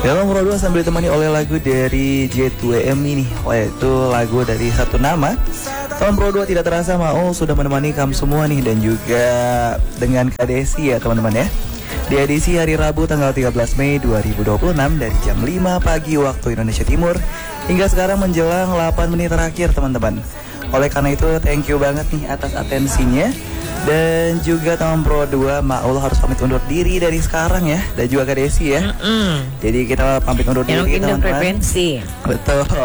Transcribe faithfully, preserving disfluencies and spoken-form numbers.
Dalam Pro dua sambil ditemani oleh lagu dari J dua M ini, yaitu lagu dari Satu Nama. Tahun Pro dua tidak terasa Maul sudah menemani kamu semua nih, dan juga dengan Kak Desi ya teman-teman ya. Di edisi hari Rabu tanggal tiga belas Mei dua ribu dua puluh enam dari jam lima pagi waktu Indonesia Timur hingga sekarang menjelang delapan menit terakhir teman-teman. Oleh karena itu thank you banget nih atas atensinya. Dan juga teman Pro dua, Maul harus pamit undur diri dari sekarang ya. Dan juga Kak Desi ya. Mm-mm. Jadi kita pamit undur Yang diri teman-teman. frekuensi. Betul.